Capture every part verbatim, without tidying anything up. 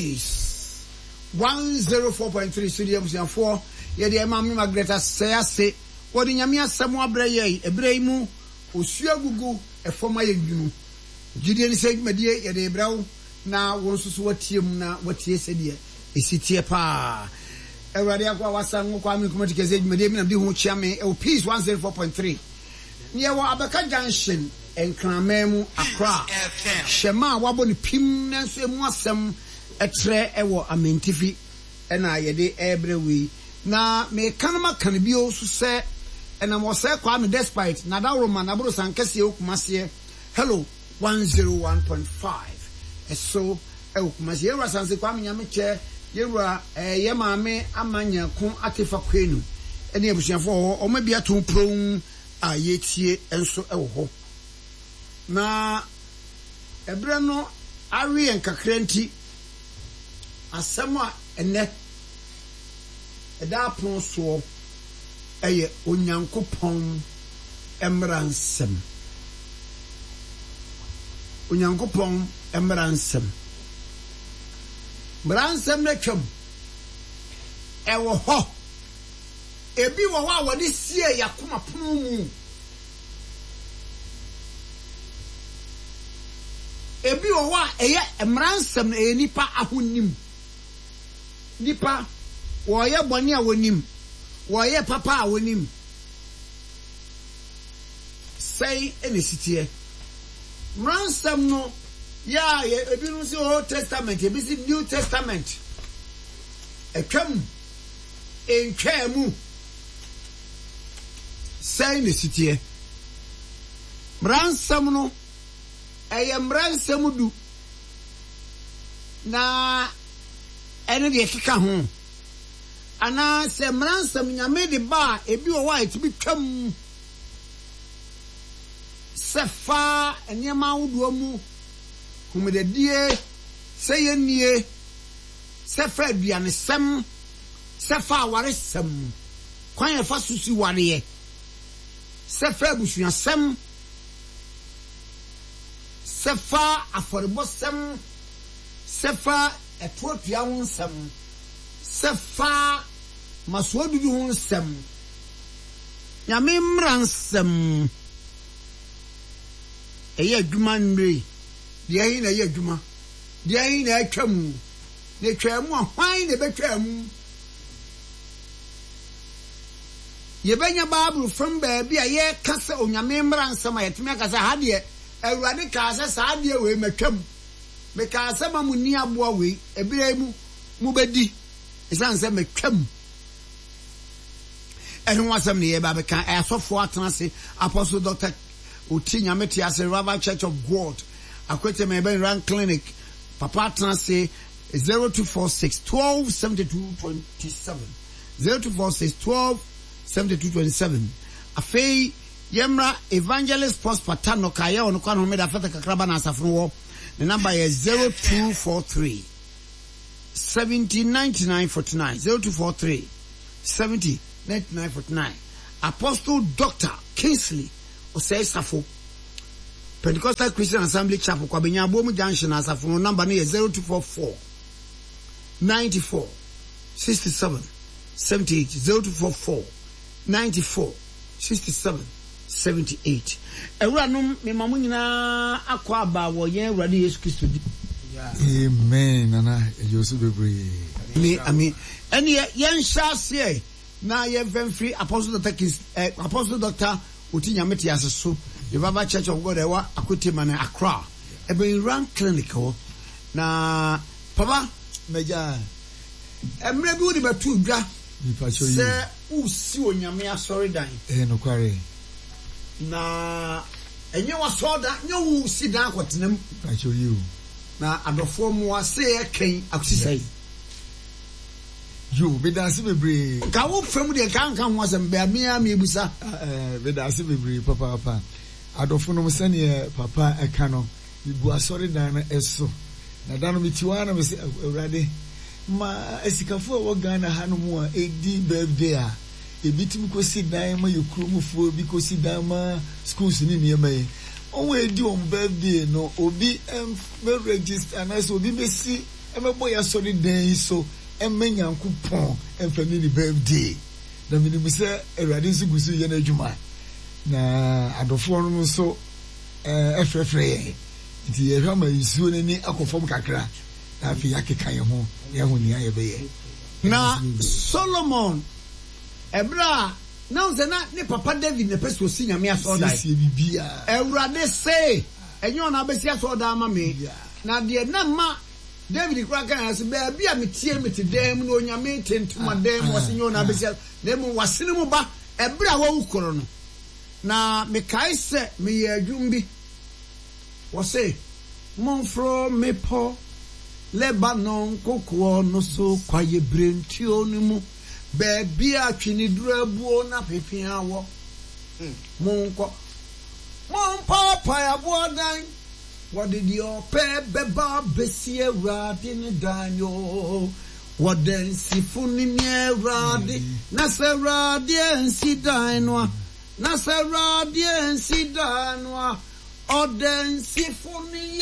is one oh four point three studio for ye de Mama Margaret say ase wo de nyame asem abrɛ ye ebrɛ mu osua gugu e foma ye dwunu gidie ni say medie ye de ebrawo na won susu watiem na watie sedie esitie pa Everybody akwa wasan kwa mi kuma tikeze medie mi na bi ho chia me e peace one oh four point three near wa Abeka Junction enkramemu Accra Shema wabo ni pim na so emu asem etre ewo amentifi ena yede ebrewi na me kanama kanbio so se ena mo se kwa me despite na da roma na bro sankese okumase hello one oh one point five eso e okumase yewra sanse kwa me nyame che yewra eh ye maame amanya ko atefa kwenu ene abusuafo ho o ma bia to pro a yetie enso ewo ho na ebre no awe enkakrenti asem a ene eda pon so eye onyankopon emransem onyankopon emransem bransem na twam ewo ho ebi wo wa wode sie yakoma pono mu ebi wo wa eye emransem na nipa ahonim nipa wo ye boni a wonim wo ye papa a wonim say ene sitie mransem no ya ebi no si Old Testament ebi si New Testament etwam entwamu say ne sitie mransem no eye mransem du na ene de kika ho ana se mransem nyame de ba ebi o wa eti bi twam sefa enyema wudo mu humededie seye nie sefa aduane sem sefa aware sem kwan efa susi ware sefa abusuan sem sefa aforebo sem sefa etuatua ho sem sefa masodudu ho sem nyame mransem eye adwuma nre de ayi na eye adwuma de ayi na atwam ne twam ahwan ne betwam ye benya bible from baabi a ye kasa onyame mransem a yetime kasa ha de awurade kasa sa de we matwam me kasa ma munni aboa we ebire mu mu bedi esan se matwam ehun wasam ne ye ba be kan asofo atenase Apostle Doctor Utinya Metias River Church of God akwete me ben ran clinic papa atenase zero two four six one two seven two two seven zero two four six one two seven two two seven afei yemra evangelist post patano kaya ono kwa no me da fata kakraba na asafo wo the number is zero two four three seventy ninety-nine forty-nine zero two four three seventy ninety-nine forty-nine Apostle Doctor Kingsley Osei Safo Pentecostal Christian Assembly Chapel kwa benya Bomu Junction asafo no number is zero two four four ninety-four sixty-seven seventy-eight zero two four four ninety-four sixty-seven seventy-eight Ewura no me mamu nyina akwa aba wo yen Ewurade Yesu Kristo di amen nana ejosu bebre me ami ene yen shase na ye free Apostle Doctor eh, Apostle Doctor Utinya Metias so the River Church of God ewa akote man Accra e be ran clinical na papa meja emre bi odi batu dwa nipa show you se usi onyame asori dan eh no kware na enye wasoda nye usi dan kwatenam I show you na adofo mu ase eken akusisai yo be dance bebre ka wo fam de kan kan ho asem be amia me busa eh be dance bebre papa papa adofo no sene papa eka no ibu asori dan na eso na dan no mitiwa na me se Awurade ma esikafo wo Ghana hanu mu a edi birthday a ebitim ko si dan ma yekromufo bi ko si dan ma schools ni niema yi on we di on birthday no obi em me register na so obi be si emebo ya so den so emenyanko pon emfani ni birthday na minimu se Awurade nso gusu ye na adwuma na adofo no nso eh efrefre ye nti ye hwa ma isuo ni akofom kakra na afi yakeka ye ho ye ho ni aye be ye na Solomon ebra na unze na ne papa David ne peso si nyame asoda si bibia Awurade se enyo na besi asoda ama me na de na ma David kura kan ase be bia metie mete dem no onyame tentuma dem wase nyo na besi na mu wasene mu ba ebra wa ukoro no na me kai se me ye adwum bi wase monfro mepo Lebanon kokwo no so kwaye brentio ni mu bebi atwini durabuo na pepia wo monko mon papa ya bodan what did your pe beba besi Awurade ni danyo what den sifuni ni Awurade na se Awurade ensi danwa na se Awurade ensi danwa oden sifuni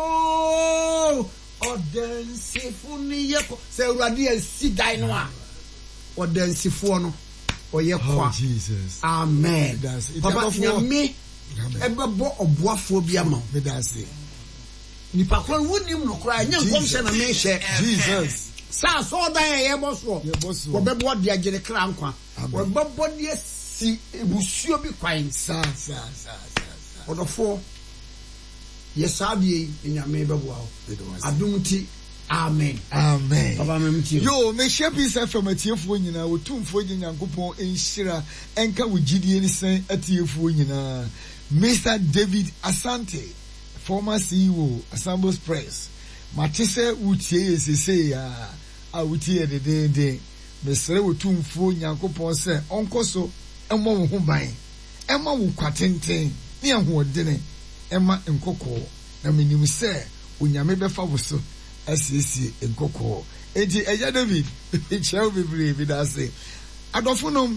yeko oden sifuni yeko se Awurade ensi danwa oden sifo no oye kwa Jesus amen papa nyame Amen. Ebebo oboafo bi ama me da se nipa kro wonim no kra nya nkom hye na me hye Jesus sa so da ye boso ye boso wo bebo de agire kra nkwa wo bebo de si ebusuo bi kwan sa sa sa sa odofo ye sabie nyame bebo awo adumti amen amen papa memti yo me shepi se famatiefo nyina wotumfo nyankopon enhyira enka wogidie ni sen atiefo nyina Mister David Asante, former C E O, Assemblies Press. Matise utie sese ya a utie de de de. Mesre wotumfo nyankopon se onko so emma wo ho ban. Emma wo kwatenten, ne ahoodene, emma nkoko. Na menim se onyame befa wo so asiesie nkoko. Enti eya David, echew bebre bi da se. Adofonom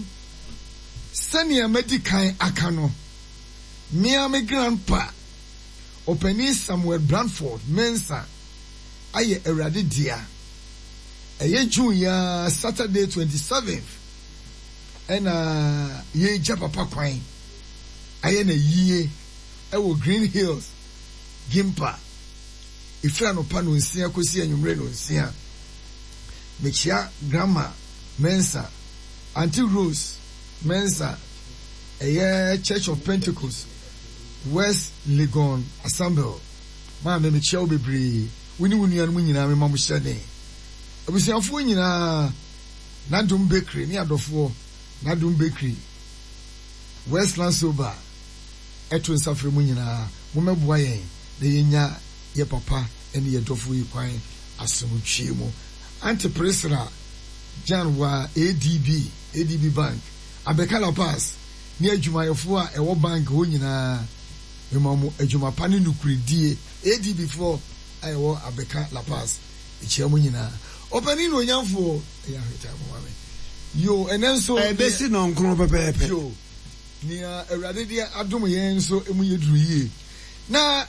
sania medikan akano. Miami grandpa Openi Samuel Branford Mensa aye Awurade dia eye June ya Saturday twenty-seventh ena ye ja papa kwan aye na yie ewo Green Hills Gimpa ifra no pa no nsia kosi anwumre no nsia mechia grandma Mensa Auntie Rose Mensa eye Church of Pentecost West Legon Assemble. Ma me me chew bebre. Wini wunu anu nyina me mamu hyene. Abusianfo nyina Nadum Bakery ni adofo Nadum Bakery. Westland Soba. Eto nsafre mu nyina mo meboa yen na yenya ye papa ene ye dofo yi kwan asomtwie mu. Anti Priscilla Jan wa A D B A D B Bank. Abekala Pass ni adwumayefo a ewo bank ho nyina emamu adwuma pani nukuridie A D B before ayewo Abeka La Paz echiamu nyina opani no nyamfo ya heta mo mame yo enenso e besi no nkro pepepe yo ni Awurade dia adom yen so emu yeduru yie na